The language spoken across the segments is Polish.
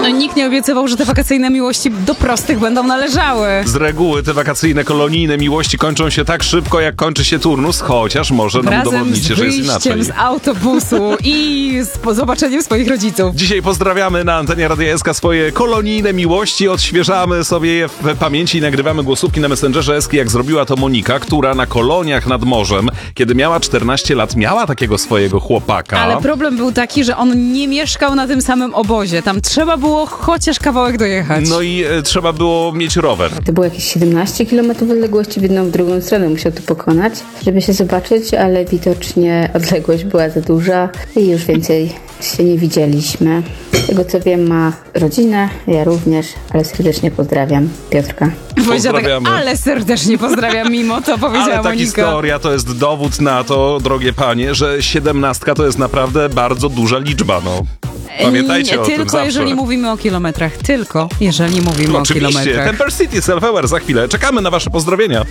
No, nikt nie obiecywał, że te wakacyjne miłości do prostych będą należały. Z reguły te wakacyjne, kolonijne miłości kończą się tak szybko, jak kończy się turnus, chociaż może nam udowodnicie, że jest inaczej. Razem z autobusu i z zobaczeniem swoich rodziców. Dzisiaj pozdrawiamy na antenie Radia SK swoje kolonijne miłości, odświeżamy sobie je w pamięci i nagrywamy głosówki na Messengerze SK, jak zrobiła to Monika, która na koloniach nad morzem, kiedy miała 14 lat, miała takiego swojego chłopaka. Ale problem był taki, że on nie mieszkał na tym samym obozie. Tam trzeba było chociaż kawałek dojechać. No i trzeba było mieć rower. To było jakieś 17 km odległości w jedną, w drugą stronę musiał to pokonać, żeby się zobaczyć, ale widocznie odległość była za duża i już więcej się nie widzieliśmy. Z tego co wiem, ma rodzinę, ja również, ale serdecznie pozdrawiam Piotrka. Pozdrawiamy. Tak, ale serdecznie pozdrawiam, mimo to powiedziała Ale ta Monika. historia to jest dowód na to, drogie panie, że 17 to jest naprawdę bardzo duża liczba, no. Pamiętajcie o tym zawsze. Tylko jeżeli mówimy o kilometrach. Tylko jeżeli mówimy o kilometrach. Oczywiście. Temper City, Self-Aware za chwilę. Czekamy na wasze pozdrowienia.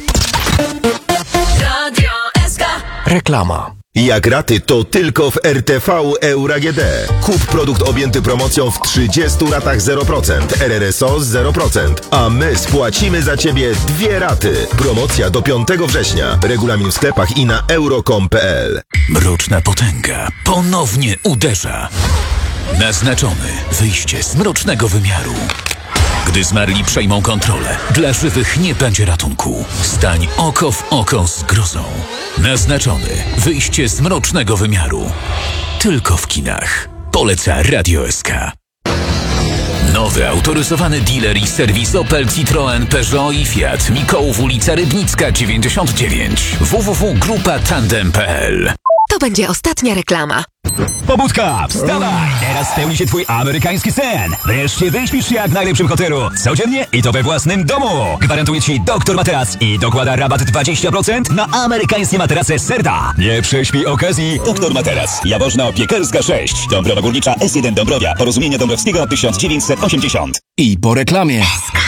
Radio SK. Reklama. Jak raty, to tylko w RTV Euro AGD. Kup produkt objęty promocją w 30 ratach 0%, RRSO 0%, a my spłacimy za Ciebie 2 raty. Promocja do 5 września. Regulamin w sklepach i na euro.com.pl. Mroczna potęga ponownie uderza. Naznaczony wyjście z mrocznego wymiaru. Gdy zmarli przejmą kontrolę, dla żywych nie będzie ratunku. Stań oko w oko z grozą. Naznaczony wyjście z mrocznego wymiaru. Tylko w kinach. Poleca Radio SK. Nowy autoryzowany dealer i serwis Opel, Citroen, Peugeot i Fiat. Mikołów, ulica Rybnicka 99. www.grupatandem.pl. To będzie ostatnia reklama. Pobudka, wstawaj! Teraz spełni się twój amerykański sen. Wreszcie wyśpisz się jak w najlepszym hotelu. Codziennie i to we własnym domu. Gwarantuje ci Doktor Materac i dokłada rabat 20% na amerykańskie materace Serta. Nie prześpij okazji. Doktor Materac. Jaworzno Piekarska 6. Dąbrowa Górnicza S1 Dąbrowia. Porozumienie Dąbrowskiego 1980. I po reklamie.